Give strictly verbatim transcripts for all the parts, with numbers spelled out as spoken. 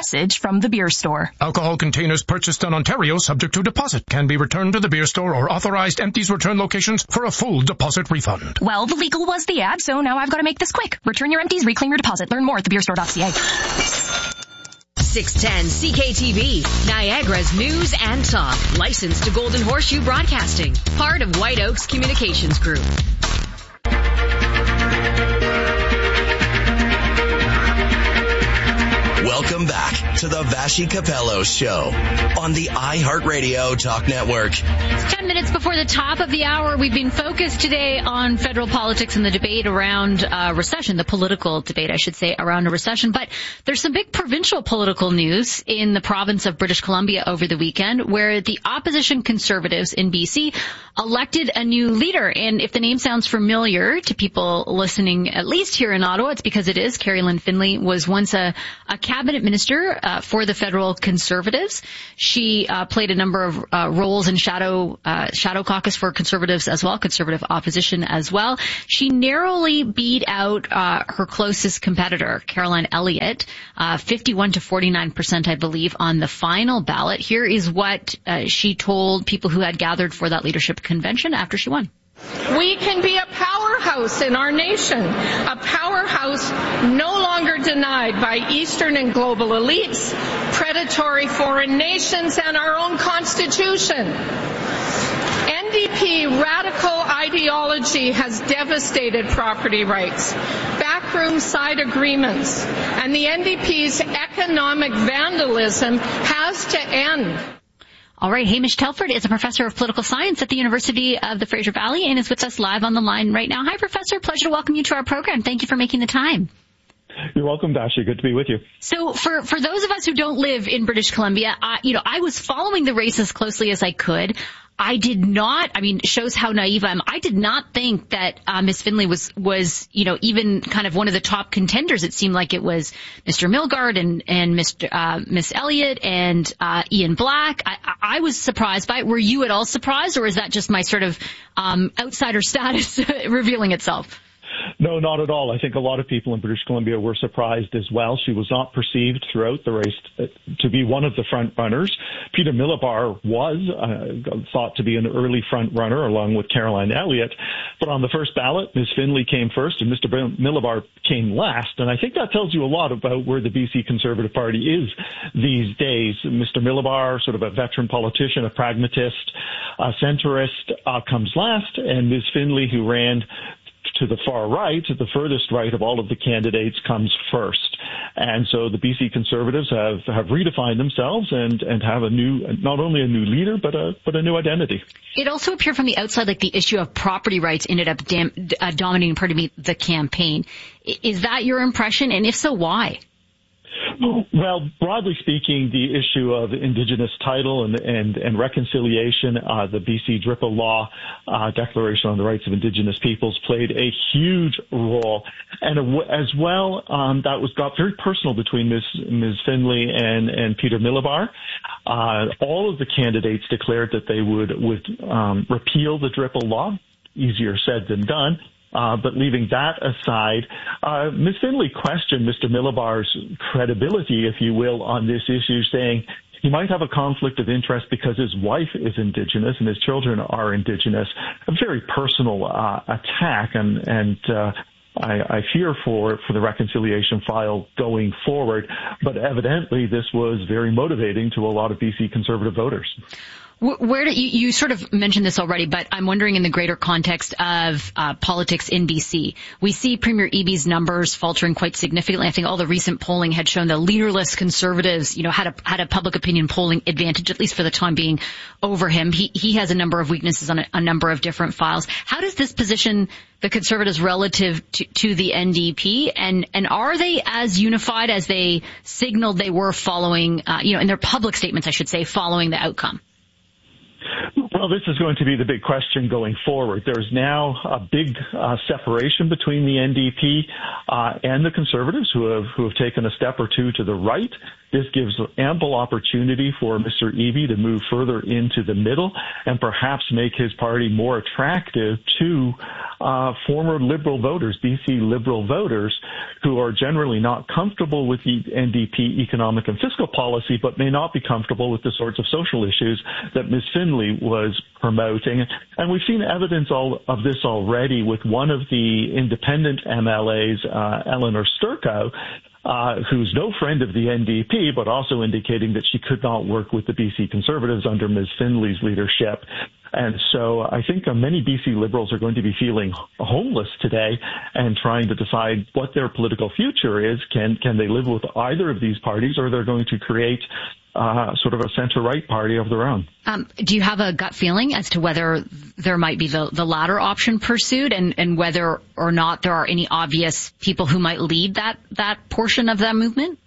message from the beer store. Alcohol containers purchased in Ontario subject to deposit can be returned to the beer store or authorized empties return locations for a full deposit refund. Well, the legal was the ad, so now I've got to make this quick. Return your empties, reclaim your deposit. Learn more at the beer store dot c a. six ten C K T V, Niagara's news and talk. Licensed to Golden Horseshoe Broadcasting. Part of White Oaks Communications Group. Welcome back to the Vashi Capello Show on the iHeartRadio Talk Network. It's ten minutes before the top of the hour. We've been focused today on federal politics and the debate around uh, recession, the political debate, I should say, around a recession. But there's some big provincial political news in the province of British Columbia over the weekend, where the opposition Conservatives in B C elected a new leader. And if the name sounds familiar to people listening, at least here in Ottawa, it's because it is. Carrie Lynn Finlay was once a, a cabinet minister uh, for the federal Conservatives. She uh, played a number of uh, roles in shadow uh, shadow caucus for Conservatives as well, Conservative opposition as well. She narrowly beat out uh, her closest competitor, Caroline Elliott, uh, fifty-one to forty-nine percent, I believe, on the final ballot. Here is what uh, she told people who had gathered for that leadership convention after she won. We can be a powerhouse in our nation, a powerhouse no longer denied by Eastern and global elites, predatory foreign nations, and our own Constitution. N D P radical ideology has devastated property rights, backroom side agreements, and the N D P's economic vandalism has to end. All right, Hamish Telford is a professor of political science at the University of the Fraser Valley and is with us live on the line right now. Hi, Professor. Pleasure to welcome you to our program. Thank you for making the time. You're welcome, Dasha. Good to be with you. So for, for those of us who don't live in British Columbia, uh, you know, I was following the race as closely as I could. I did not, I mean, shows how naive I am. I did not think that uh, Miss Finlay was, was, you know, even kind of one of the top contenders. It seemed like it was Mister Milgaard and, and Mister Uh, Miss Elliott and uh, Ian Black. I, I was surprised by it. Were you at all surprised, or is that just my sort of um, outsider status revealing itself? No, not at all. I think a lot of people in British Columbia were surprised as well. She was not perceived throughout the race to be one of the front runners. Peter Millibar was uh, thought to be an early front runner along with Caroline Elliott. But on the first ballot, Miz Finlay came first and Mister Millibar came last. And I think that tells you a lot about where the B C Conservative Party is these days. Mister Millibar, sort of a veteran politician, a pragmatist, a centrist, uh, comes last. And Miz Finlay, who ran to the far right, the furthest right of all of the candidates, comes first. And so the B C Conservatives have, have redefined themselves and, and have a new, not only a new leader, but a, but a new identity. It also appeared from the outside like the issue of property rights ended up dam- uh, dominating, pardon me, the campaign. Is that your impression? And if so, why? Well, broadly speaking, the issue of Indigenous title and and, and reconciliation, uh, the B C D R I P A law, uh, Declaration on the Rights of Indigenous Peoples, played a huge role. And as well, um, that was got very personal between Miz Miz Finlay and, and Peter Millibar. Uh, all of the candidates declared that they would, would um, repeal the D R I P A law. Easier said than done. Uh, but leaving that aside, uh, Miz Finlay questioned Mister Millibar's credibility, if you will, on this issue, saying he might have a conflict of interest because his wife is Indigenous and his children are Indigenous. A very personal uh, attack, and, and uh, I, I fear for, for the reconciliation file going forward. But evidently, this was very motivating to a lot of B C Conservative voters. Where do you, you sort of mentioned this already, but I'm wondering in the greater context of uh, politics in B C. We see Premier Eby's numbers faltering quite significantly. I think all the recent polling had shown the leaderless Conservatives, you know, had a had a public opinion polling advantage, at least for the time being, over him. He he has a number of weaknesses on a, a number of different files. How does this position the Conservatives relative to, to the N D P, and and are they as unified as they signaled they were following, uh, you know, in their public statements, I should say, following the outcome? Well, this is going to be the big question going forward. There's now a big uh, separation between the N D P uh, and the Conservatives, who have who have taken a step or two to the right. This gives ample opportunity for Mister Eby to move further into the middle and perhaps make his party more attractive to uh, former Liberal voters, B C Liberal voters, who are generally not comfortable with the N D P economic and fiscal policy, but may not be comfortable with the sorts of social issues that Miz Findlay was promoting. And we've seen evidence all of this already with one of the independent M L As, uh, Eleanor Sturcow, Uh, who's no friend of the N D P, but also indicating that she could not work with the B C Conservatives under Miz Findlay's leadership. And so I think uh, many B C Liberals are going to be feeling homeless today and trying to decide what their political future is. Can can they live with either of these parties, or they're going to create uh, sort of a center-right party of their own? Um, do you have a gut feeling as to whether there might be the, the latter option pursued, and, and whether or not there are any obvious people who might lead that, that portion of that movement?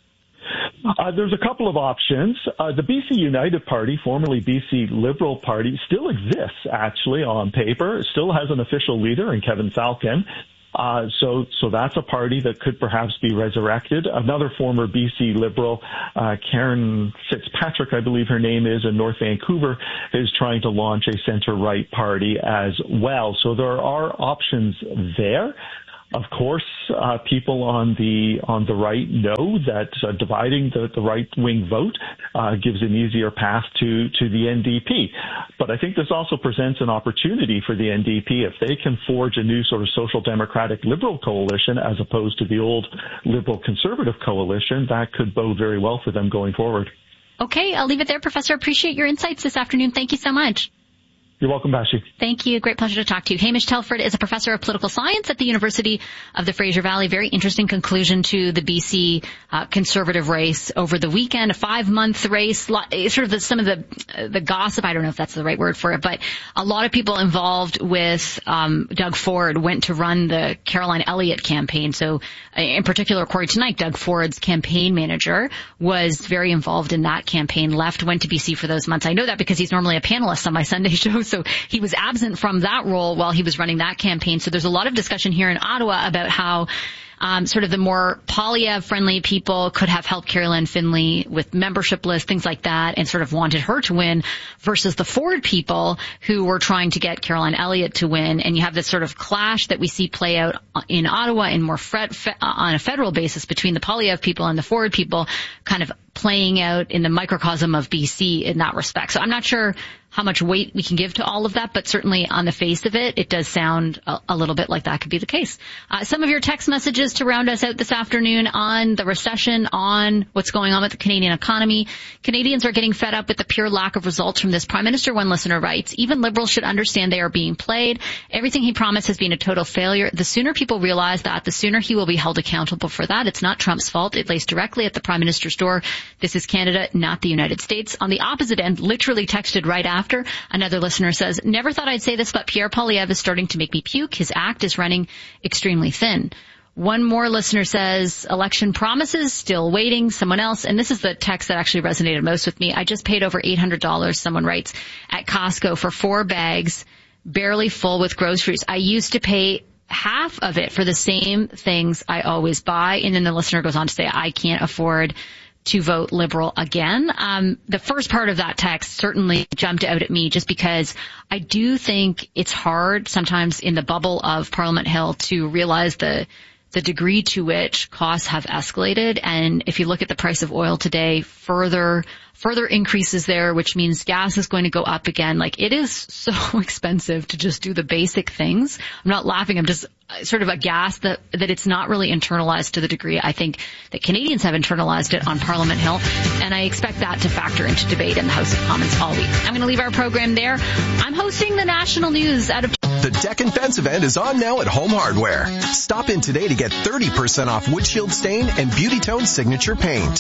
Uh, there's a couple of options. Uh, the B C United Party, formerly B C Liberal Party, still exists, actually, on paper. It still has an official leader in Kevin Falcon. Uh, so, so that's a party that could perhaps be resurrected. Another former B C Liberal, uh, Karen Fitzpatrick, I believe her name is, in North Vancouver, is trying to launch a center-right party as well. So there are options there. Of course, uh, people on the on the right know that uh, dividing the, the right-wing vote uh, gives an easier path to, to the N D P. But I think this also presents an opportunity for the N D P if they can forge a new sort of social democratic liberal coalition as opposed to the old liberal conservative coalition. That could bode very well for them going forward. Okay, I'll leave it there, Professor. Appreciate your insights this afternoon. Thank you so much. You're welcome, Bashi. Thank you. Great pleasure to talk to you. Hamish Telford is a professor of political science at the University of the Fraser Valley. Very interesting conclusion to the B C uh, conservative race over the weekend. A five-month race. Sort of the, some of the the gossip. I don't know if that's the right word for it, but a lot of people involved with um, Doug Ford went to run the Caroline Elliott campaign. So, in particular, according to Nike, Doug Ford's campaign manager was very involved in that campaign. Left, went to B C for those months. I know that because he's normally a panelist on my Sunday show. So he was absent from that role while he was running that campaign. So there's a lot of discussion here in Ottawa about how um, sort of the more Poilievre-friendly people could have helped Caroline Findlay with membership lists, things like that, and sort of wanted her to win, versus the Ford people who were trying to get Caroline Elliott to win. And you have this sort of clash that we see play out in Ottawa in more fred, fe, on a federal basis between the Poilievre people and the Ford people, kind of playing out in the microcosm of B C in that respect. So I'm not sure how much weight we can give to all of that, but certainly on the face of it, it does sound a, a little bit like that could be the case. Uh, some of your text messages to round us out this afternoon on the recession, on what's going on with the Canadian economy. Canadians are getting fed up with the pure lack of results from this Prime Minister, one listener writes. Even Liberals should understand they are being played. Everything he promised has been a total failure. The sooner people realize that, the sooner he will be held accountable for that. It's not Trump's fault. It lays directly at the Prime Minister's door. This is Canada, not the United States. On the opposite end, literally texted right after, After. Another listener says, never thought I'd say this, but Pierre Poilievre is starting to make me puke. His act is running extremely thin. One more listener says, election promises, still waiting. Someone else, and this is the text that actually resonated most with me. I just paid over eight hundred dollars, someone writes, at Costco for four bags, barely full with groceries. I used to pay half of it for the same things I always buy. And then the listener goes on to say, I can't afford to vote Liberal again. Um, the first part of that text certainly jumped out at me just because I do think it's hard sometimes in the bubble of Parliament Hill to realize the the degree to which costs have escalated. And if you look at the price of oil today, further further increases there, which means gas is going to go up again. Like, it is so expensive to just do the basic things. I'm not laughing. I'm just sort of aghast that, that it's not really internalized to the degree I think that Canadians have internalized it on Parliament Hill. And I expect that to factor into debate in the House of Commons all week. I'm going to leave our program there. I'm hosting the national news out of... The Deck and Fence event is on now at Home Hardware. Stop in today to get thirty percent off windshield stain and Beauty Tone signature paint.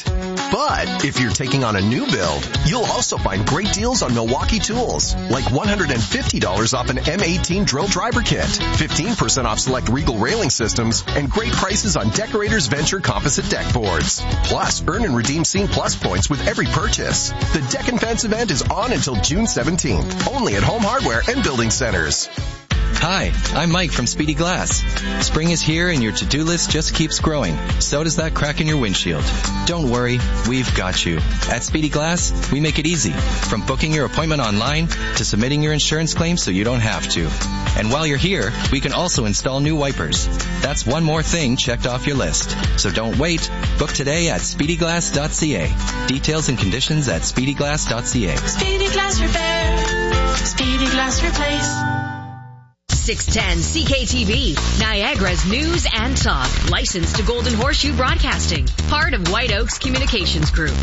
But if you're taking on a new build, you'll also find great deals on Milwaukee tools, like one hundred fifty dollars off an M eighteen drill driver kit, fifteen percent off select Regal railing systems, and great prices on Decorators Venture composite deck boards. Plus, earn and redeem Scene Plus points with every purchase. The Deck and Fence event is on until June seventeenth, only at Home Hardware and Building Centers. Hi, I'm Mike from Speedy Glass. Spring is here and your to-do list just keeps growing. So does that crack in your windshield. Don't worry, we've got you. At Speedy Glass, we make it easy. From booking your appointment online to submitting your insurance claim so you don't have to. And while you're here, we can also install new wipers. That's one more thing checked off your list. So don't wait. Book today at speedy glass dot c a. Details and conditions at speedy glass dot c a. Speedy Glass Repair. Speedy Glass Replace. six ten C K T V, Niagara's news and talk. Licensed to Golden Horseshoe Broadcasting. Part of White Oaks Communications Group.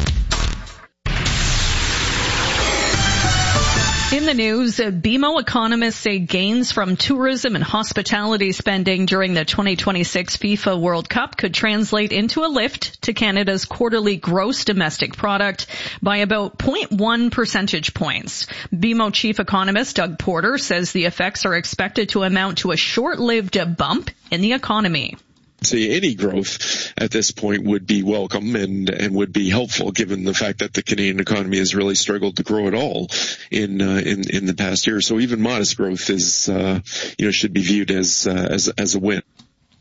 In the news, B M O economists say gains from tourism and hospitality spending during the twenty twenty-six FIFA World Cup could translate into a lift to Canada's quarterly gross domestic product by about zero point one percentage points. B M O chief economist Doug Porter says the effects are expected to amount to a short-lived bump in the economy. See, any growth at this point would be welcome and, and would be helpful given the fact that the Canadian economy has really struggled to grow at all in, uh, in, in the past year. So even modest growth is, uh, you know, should be viewed as, uh, as, as a win.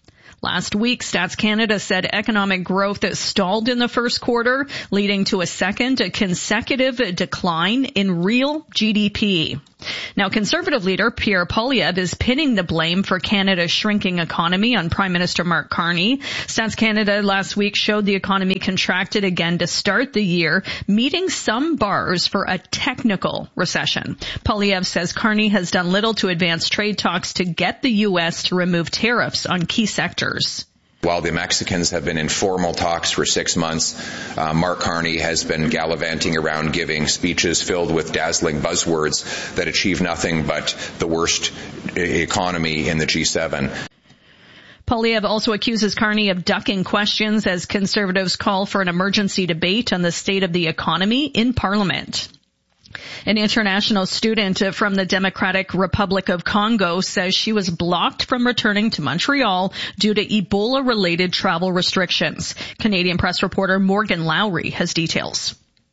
Last week, Stats Canada said economic growth stalled in the first quarter, leading to a second consecutive decline in real G D P. Now, Conservative leader Pierre Poilievre is pinning the blame for Canada's shrinking economy on Prime Minister Mark Carney. Stats Canada last week showed the economy contracted again to start the year, meeting some bars for a technical recession. Poilievre says Carney has done little to advance trade talks to get the U S to remove tariffs on key sectors. While the Mexicans have been in formal talks for six months, uh, Mark Carney has been gallivanting around giving speeches filled with dazzling buzzwords that achieve nothing but the worst economy in the G seven. Poilievre also accuses Carney of ducking questions as Conservatives call for an emergency debate on the state of the economy in Parliament. An international student from the Democratic Republic of Congo says she was blocked from returning to Montreal due to Ebola-related travel restrictions. Canadian press reporter Morgan Lowry has details.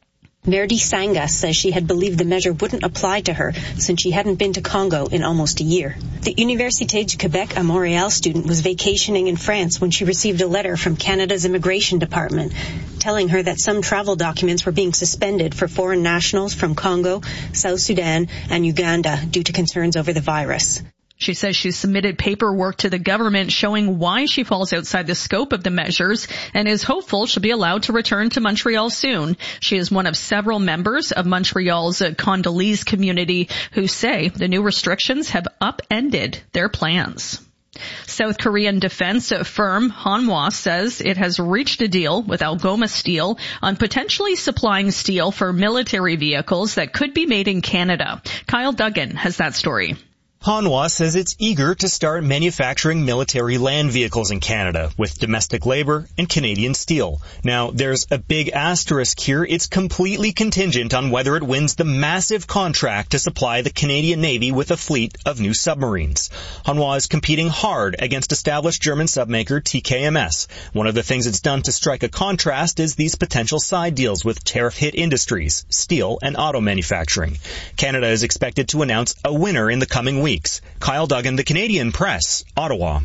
Merdi Sanga says she had believed the measure wouldn't apply to her since she hadn't been to Congo in almost a year. The Université du Québec à Montréal student was vacationing in France when she received a letter from Canada's Immigration Department telling her that some travel documents were being suspended for foreign nationals from Congo, South Sudan, and Uganda due to concerns over the virus. She says she submitted paperwork to the government showing why she falls outside the scope of the measures and is hopeful she'll be allowed to return to Montreal soon. She is one of several members of Montreal's Congolese community who say the new restrictions have upended their plans. South Korean defense firm Hanwha says it has reached a deal with Algoma Steel on potentially supplying steel for military vehicles that could be made in Canada. Kyle Duggan has that story. Hanwha says it's eager to start manufacturing military land vehicles in Canada with domestic labor and Canadian steel. Now, there's a big asterisk here. It's completely contingent on whether it wins the massive contract to supply the Canadian Navy with a fleet of new submarines. Hanwha is competing hard against established German submaker T K M S. One of the things it's done to strike a contrast is these potential side deals with tariff-hit industries, steel and auto manufacturing. Canada is expected to announce a winner in the coming weeks. Kyle Duggan, The Canadian Press, Ottawa.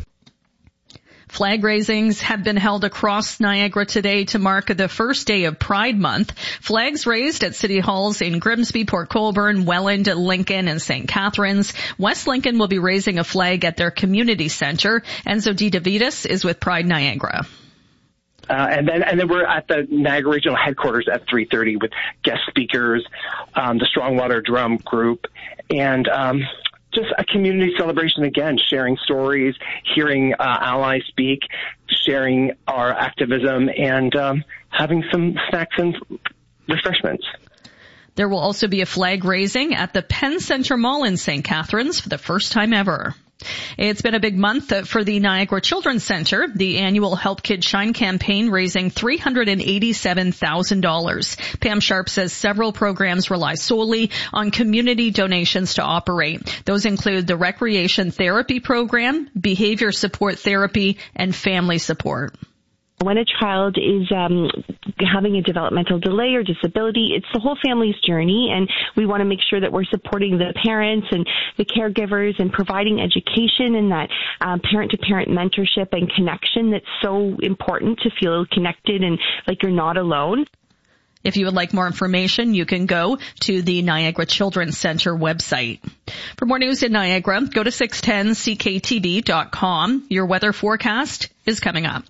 Flag raisings have been held across Niagara today to mark the first day of Pride Month. Flags raised at city halls in Grimsby, Port Colborne, Welland, Lincoln, and Saint Catharines. West Lincoln will be raising a flag at their community center. Enzo Di Davidas is with Pride Niagara. Uh, and then, and then we're at the Niagara Regional Headquarters at three thirty with guest speakers, um, the Strongwater Drum Group, and, um, just a community celebration again, sharing stories, hearing uh, allies speak, sharing our activism, and um, having some snacks and refreshments. There will also be a flag raising at the Penn Center Mall in Saint Catharines for the first time ever. It's been a big month for the Niagara Children's Centre, the annual Help Kids Shine campaign raising three hundred eighty-seven thousand dollars. Pam Sharp says several programs rely solely on community donations to operate. Those include the Recreation Therapy Program, Behavior Support Therapy, and Family Support. When a child is um, having a developmental delay or disability, it's the whole family's journey, and we want to make sure that we're supporting the parents and the caregivers and providing education and that um, parent-to-parent mentorship and connection that's so important to feel connected and like you're not alone. If you would like more information, you can go to the Niagara Children's Centre website. For more news in Niagara, go to six ten C K T V dot com. Your weather forecast is coming up.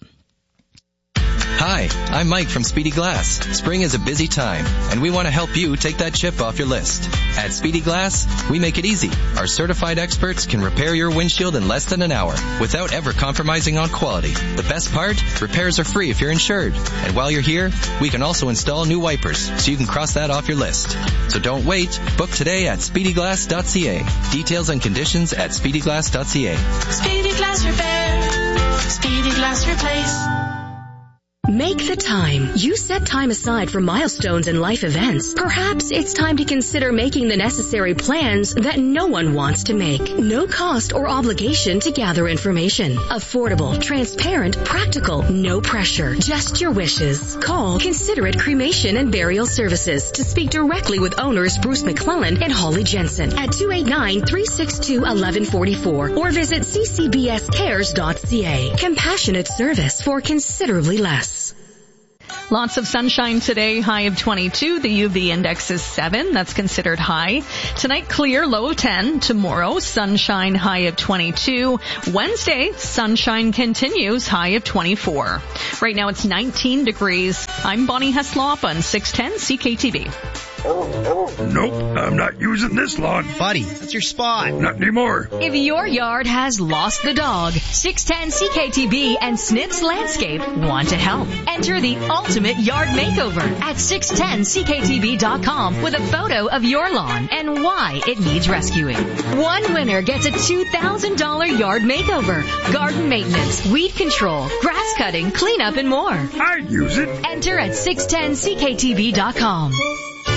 Hi, I'm Mike from Speedy Glass. Spring is a busy time, and we want to help you take that chip off your list. At Speedy Glass, we make it easy. Our certified experts can repair your windshield in less than an hour without ever compromising on quality. The best part? Repairs are free if you're insured. And while you're here, we can also install new wipers, so you can cross that off your list. So don't wait. Book today at speedy glass dot c a. Details and conditions at speedy glass dot c a. Speedy Glass Repair. Speedy Glass Replace. Make the time. You set time aside for milestones and life events. Perhaps it's time to consider making the necessary plans that no one wants to make. No cost or obligation to gather information. Affordable, transparent, practical, no pressure. Just your wishes. Call Considerate Cremation and Burial Services to speak directly with owners Bruce McClellan and Holly Jensen at two eight nine, three six two, one one four four or visit c c b s cares dot c a. Compassionate service for considerably less. Lots of sunshine today, high of twenty-two. The U V index is seven. That's considered high. Tonight, clear, low of ten. Tomorrow, sunshine, high of twenty-two. Wednesday, sunshine continues, high of twenty-four. Right now, it's nineteen degrees. I'm Bonnie Heslop on six ten C K T V. Nope, I'm not using this lawn. Buddy, that's your spot. Not anymore. If your yard has lost the dog, six ten C K T V and Snitz Landscape want to help. Enter the ultimate yard makeover at six ten C K T V dot com with a photo of your lawn and why it needs rescuing. One winner gets a two thousand dollars yard makeover, garden maintenance, weed control, grass cutting, cleanup, and more. I'd use it. Enter at six ten C K T V dot com.